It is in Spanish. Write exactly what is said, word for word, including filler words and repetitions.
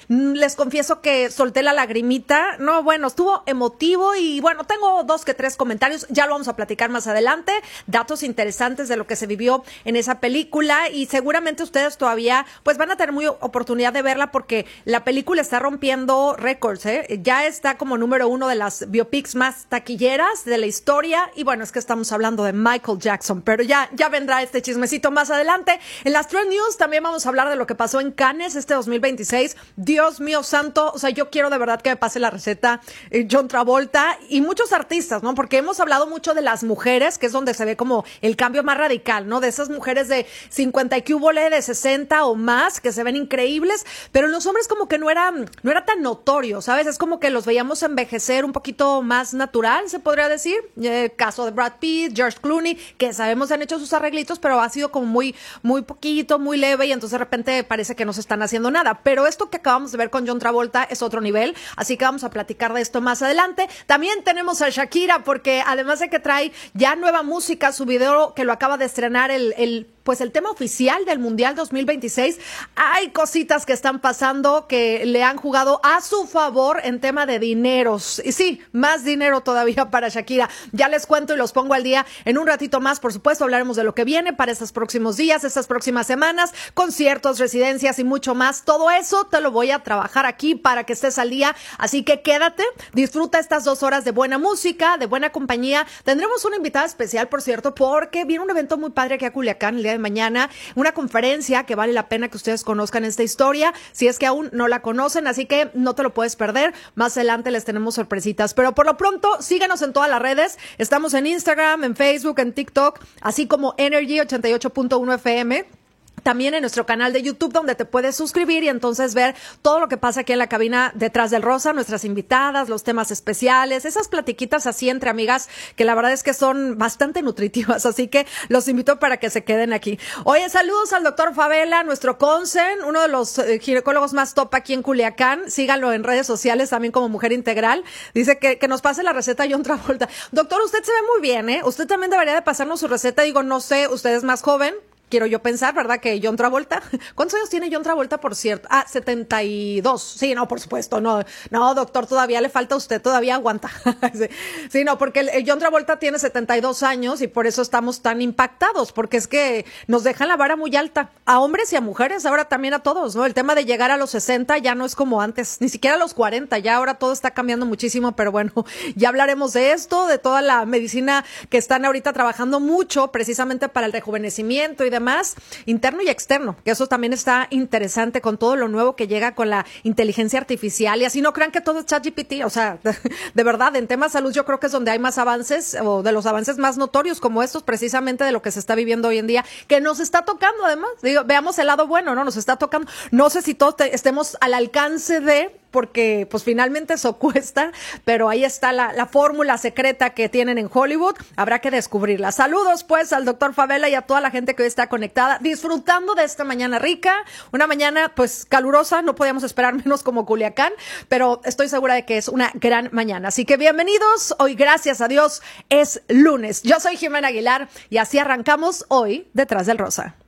Les confieso que solté la lagrimita. No, bueno, estuvo emotivo y bueno, tengo dos que tres comentarios. Ya lo vamos a platicar más adelante. Datos interesantes de lo que se vivió en esa película y seguramente ustedes todavía pues van a tener muy oportunidad de verla porque la película está rompiendo récords, ¿eh? Ya está como número uno de las biopics más taquilleras de la historia y bueno, es que estamos hablando de Michael Jackson, pero ya, ya vendrá este chismecito más adelante. En las Trend News también vamos a hablar de lo que pasó en Cannes este dos mil veintiséis. Dios mío santo, o sea, yo quiero de verdad que me pase la receta eh, John Travolta y muchos artistas, ¿no? Porque hemos hablado mucho de las mujeres, que es donde se ve como el cambio más radical, ¿no? De esas mujeres de cincuenta y que hubo de sesenta o más, que se ven increíbles, pero en los hombres como que no era, no era tan notorio, ¿sabes? Es como que los veíamos envejecer un poquito más natural, se podría decir. El caso de Brad Pitt, George Clooney, que sabemos han hecho sus arreglitos, pero ha sido como muy, muy poquito, muy leve y entonces de repente parece que no se están haciendo nada. Pero esto que acabamos de ver con John Travolta es otro nivel, así que vamos a platicar de esto más adelante. También tenemos a Shakira, porque además de que trae ya nueva música, su video que lo acaba de estrenar el, el pues el tema oficial del Mundial dos mil veintiséis, hay cositas que están pasando que le han jugado a su favor en tema de dineros. Y sí, más dinero todavía para Shakira. Ya les cuento y los pongo al día en un ratito más. Por supuesto, hablaremos de lo que viene para estos próximos días, estas próximas semanas, conciertos, residencias y mucho más. Todo eso te lo voy a trabajar aquí para que estés al día. Así que quédate, disfruta estas dos horas de buena música, de buena compañía. Tendremos una invitada especial, por cierto, porque viene un evento muy padre aquí a Culiacán el día de mañana, una conferencia que vale la pena que ustedes conozcan esta historia, si es que aún no la conocen, así que no te lo puedes perder. Más adelante les tenemos sorpresitas, pero por lo pronto síganos en todas las redes. Estamos en Instagram, en Facebook, en TikTok, así como Energy ochenta y ocho punto uno F M. También en nuestro canal de YouTube, donde te puedes suscribir y entonces ver todo lo que pasa aquí en la cabina detrás del rosa, nuestras invitadas, los temas especiales, esas platiquitas así entre amigas que la verdad es que son bastante nutritivas, así que los invito para que se queden aquí. Oye, saludos al doctor Favela, nuestro Consen, uno de los eh, ginecólogos más top aquí en Culiacán. Síganlo en redes sociales también como Mujer Integral. Dice que, que nos pase la receta John Travolta. Doctor, usted se ve muy bien, ¿eh? Usted también debería de pasarnos su receta. Digo, no sé, usted es más joven. Quiero yo pensar, ¿verdad? Que John Travolta. ¿Cuántos años tiene John Travolta, por cierto? Ah, setenta y dos. Sí, no, por supuesto. No, no, doctor, todavía le falta a usted. Todavía aguanta. sí, sí, no, porque el, el John Travolta tiene setenta y dos años y por eso estamos tan impactados, porque es que nos dejan la vara muy alta. A hombres y a mujeres, ahora también a todos, ¿no? El tema de llegar a los sesenta ya no es como antes, ni siquiera a los cuarenta. Ya ahora todo está cambiando muchísimo, pero bueno, ya hablaremos de esto, de toda la medicina que están ahorita trabajando mucho precisamente para el rejuvenecimiento y demás, interno y externo, que eso también está interesante con todo lo nuevo que llega con la inteligencia artificial y así no crean que todo es ChatGPT, o sea, de, de verdad, en temas de salud yo creo que es donde hay más avances o de los avances más notorios como estos, precisamente de lo que se está viviendo hoy en día, que nos está tocando además, digo, veamos el lado bueno, ¿no? Nos está tocando, no sé si todos te, estemos al alcance de, porque pues finalmente eso cuesta, pero ahí está la, la fórmula secreta que tienen en Hollywood, habrá que descubrirla. Saludos pues al doctor Favela y a toda la gente que hoy está conectada, disfrutando de esta mañana rica, una mañana pues calurosa, no podíamos esperar menos como Culiacán, pero estoy segura de que es una gran mañana, así que bienvenidos, hoy gracias a Dios es lunes, yo soy Jimena Aguilar y así arrancamos hoy Detrás del Rosa.